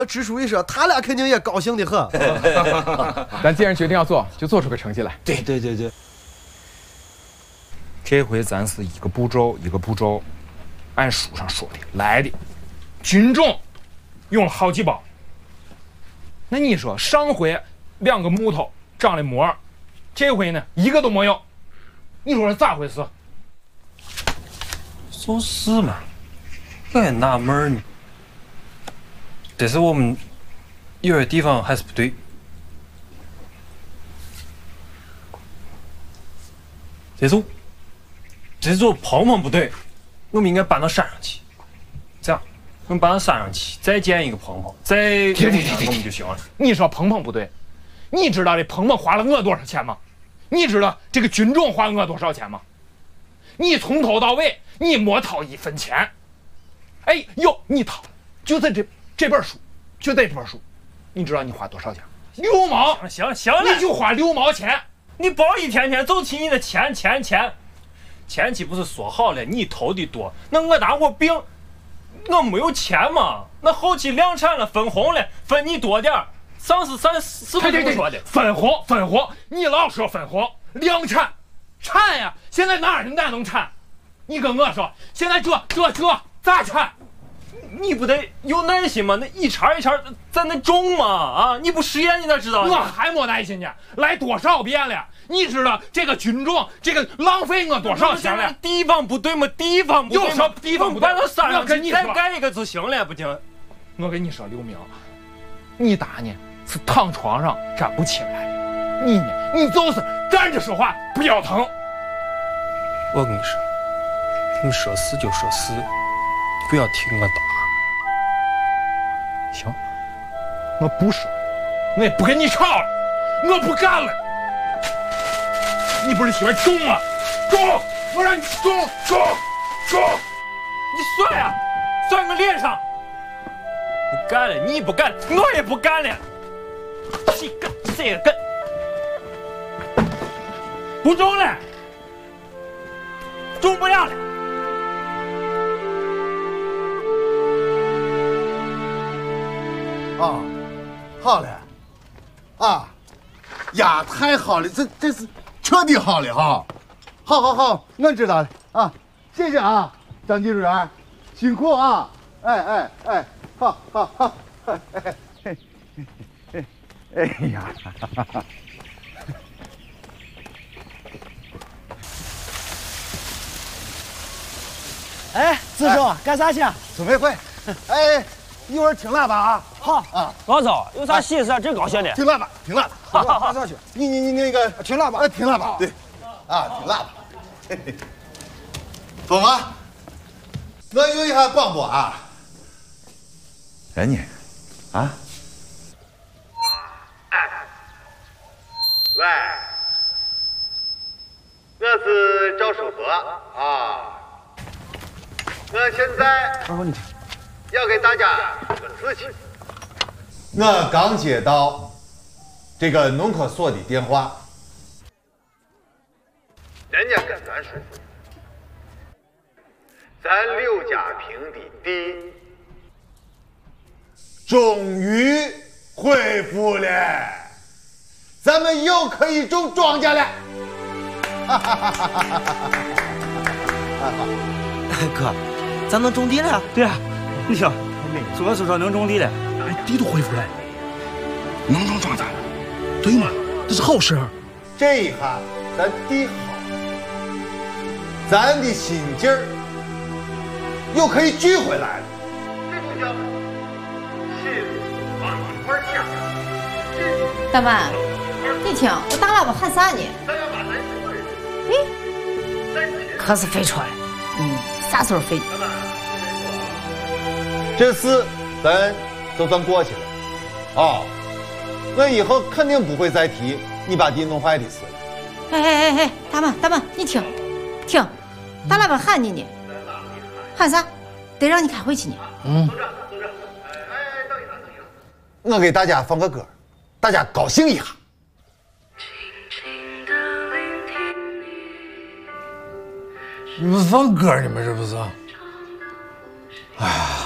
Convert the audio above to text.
支书一说，他俩肯定也高兴的很。 咱既然决定要做，就做出个成绩来。 对对对对。 这回咱是一个步骤一个步骤，按书上说的来的。军种用了好几包，那你说上回2个木头长了膜，这回呢一个都没有，你说是咋回事？ 就是嘛，我也纳闷呢。但是我们有些地方还是不对。这座棚棚不对，我们应该搬到山上去。这样，我们搬到山上去，再建一个棚棚，再我们就行了。 你说棚棚不对，你知道这棚棚花了我多少钱吗？你知道这个军种花我多少钱吗？你从头到尾你没掏1分钱。哎呦，你掏，就在这本书，就在这本书，你知道你花多少钱？6毛。 行了， 你就花6毛钱。 你别一天天走起你的钱。前期不是说好了，你投的多，那我大伙病，我没有钱嘛。那后期量产了，分红了，分你多点儿。上次咱是不是这么说的？ 分红，你老说分红，量产呀！现在哪能产？你跟我说，现在这咋产？ 你不得有耐心吗？那一茬一茬在那种嘛啊！你不实验你咋知道？ 我还没耐心呢，来多少遍了？你知道这个军种这个浪费我多少钱了？ 地方不对吗？地方不对吗？ 有什么地方不对？ 搬到山上我跟你说， 再盖一个就行了，不行？ 我跟你说，刘明，你打呢是躺床上站不起来，你呢，你就是站着说话不腰疼。 我跟你说，你说是就说是，不要听我打。 行，我不说，我也不跟你吵了，我不干了。你不是喜欢种吗？种，我让你种。 你算呀，算我脸上。你干了，你不干，我也不干了。谁干谁也干。不种了，种不了了。 啊，好了，啊，呀，太好了，这是彻底好了哈，好，我知道了啊，谢谢啊，张技术员，辛苦啊，哎，好，哎呀， 哎，子叔干啥去？ 准备会，哎，一会儿听喇叭啊。 好啊，老赵有啥喜事？真高兴的。 听喇叭。 干啥去？ 你那个听喇叭。 听喇叭。对，啊，听喇叭。嘿嘿。风啊，我有一下广播啊。人呢？啊？ 喂，我是赵书和啊。我现在要给大家说个事情。 我刚接到这个农科所的电话， 人家跟咱说，咱刘家坪的地终于恢复了，咱们又可以种庄稼了。 哥，咱能种地了？ 对啊，你听，左叔说能种地了， 地都恢复了，能种庄稼了，对吗？这是好事。 这一下咱地好，咱的心劲儿又可以聚回来了。 这就叫心往一块想。 大妈，你听我大喇叭喊啥呢？ 咱要把咱所有人， 可是飞船，啥时候飞？ 这事咱就算过去了啊！我以后肯定不会再提你把地弄坏的事了。 哎，大妈，你听，大喇叭喊你呢，喊啥？得让你开会去呢。 我给大家放个歌，大家高兴一下。 你们放歌呢吗？这不是？哎呀。